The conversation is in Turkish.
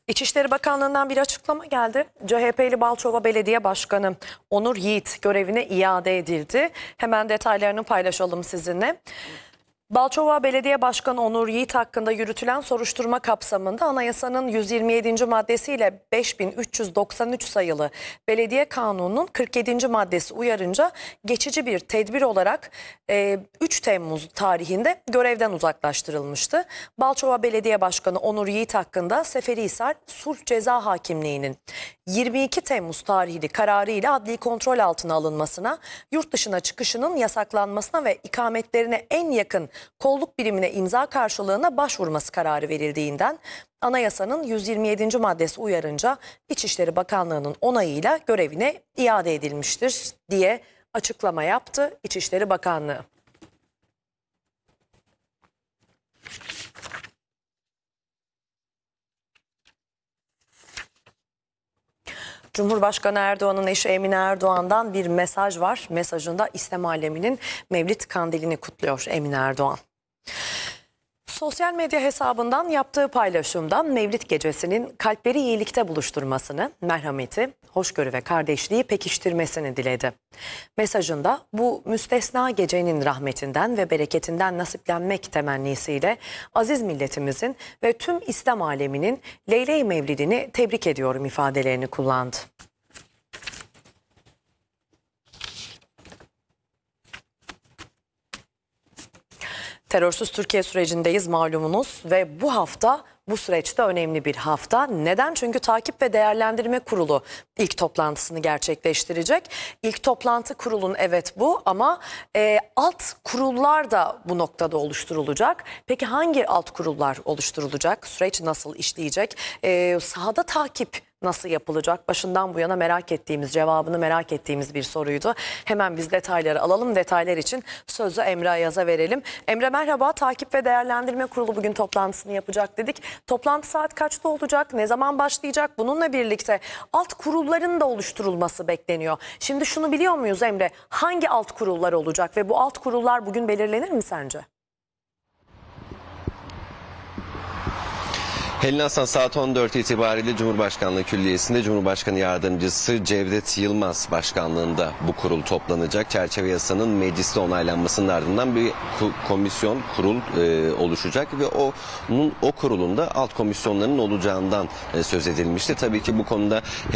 İçişleri Bakanlığı'ndan bir açıklama geldi. CHP'li Balçova Belediye Başkanı Onur Yiğit görevine iade edildi. Hemen detaylarını paylaşalım sizinle. Balçova Belediye Başkanı Onur Yiğit hakkında yürütülen soruşturma kapsamında anayasanın 127. maddesiyle 5393 sayılı Belediye Kanunu'nun 47. maddesi uyarınca geçici bir tedbir olarak 3 Temmuz tarihinde görevden uzaklaştırılmıştı. Balçova Belediye Başkanı Onur Yiğit hakkında Seferihisar Sulh Ceza Hakimliği'nin 22 Temmuz tarihli kararıyla adli kontrol altına alınmasına, yurt dışına çıkışının yasaklanmasına ve ikametlerine en yakın kolluk birimine imza karşılığına başvurması kararı verildiğinden anayasanın 127. maddesi uyarınca İçişleri Bakanlığı'nın onayıyla görevine iade edilmiştir diye açıklama yaptı İçişleri Bakanlığı. Cumhurbaşkanı Erdoğan'ın eşi Emine Erdoğan'dan bir mesaj var. Mesajında İslam aleminin Mevlid Kandili'ni kutluyor Emine Erdoğan. Sosyal medya hesabından yaptığı paylaşımda Mevlid gecesinin kalpleri iyilikte buluşturmasını, merhameti, hoşgörü ve kardeşliği pekiştirmesini diledi. Mesajında bu müstesna gecenin rahmetinden ve bereketinden nasiplenmek temennisiyle aziz milletimizin ve tüm İslam aleminin Leyle-i Mevlidini tebrik ediyorum ifadelerini kullandı. Terörsüz Türkiye sürecindeyiz malumunuz ve bu hafta bu süreçte önemli bir hafta. Neden? Çünkü Takip ve Değerlendirme Kurulu ilk toplantısını gerçekleştirecek. İlk toplantı kurulun evet bu ama alt kurullar da bu noktada oluşturulacak. Peki hangi alt kurullar oluşturulacak? Süreç nasıl işleyecek? Sahada takip nasıl yapılacak? Başından bu yana merak ettiğimiz, cevabını merak ettiğimiz bir soruydu. Hemen biz detayları alalım. Detaylar için sözü Emre Ayaz'a verelim. Emre merhaba. Takip ve Değerlendirme Kurulu bugün toplantısını yapacak dedik. Toplantı saat kaçta olacak? Ne zaman başlayacak? Bununla birlikte alt kurulların da oluşturulması bekleniyor. Şimdi şunu biliyor muyuz Emre? Hangi alt kurullar olacak ve bu alt kurullar bugün belirlenir mi sence? Helin Hasan saat 14 itibariyle Cumhurbaşkanlığı Külliyesi'nde Cumhurbaşkanı Yardımcısı Cevdet Yılmaz başkanlığında bu kurul toplanacak. Çerçeve yasanın mecliste onaylanmasının ardından bir komisyon, kurul oluşacak ve o kurulun da alt komisyonlarının olacağından söz edilmişti. Tabii ki bu konuda